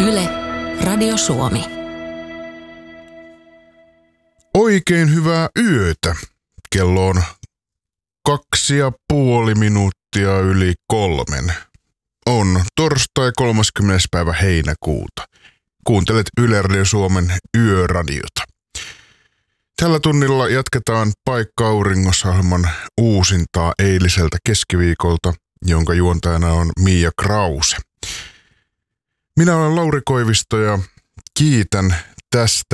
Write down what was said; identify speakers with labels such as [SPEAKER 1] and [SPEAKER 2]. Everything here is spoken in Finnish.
[SPEAKER 1] Yle, Radio Suomi.
[SPEAKER 2] Oikein hyvää yötä. Kello on 2,5 minuuttia yli 3. On torstai 30. päivä heinäkuuta. Kuuntelet Yle Radio Suomen yöradiota. Tällä tunnilla jatketaan Paikka auringossa -ohjelman uusintaa eiliseltä keskiviikolta, jonka juontajana on Mia Krause. Minä olen Lauri Koivisto ja kiitän tästä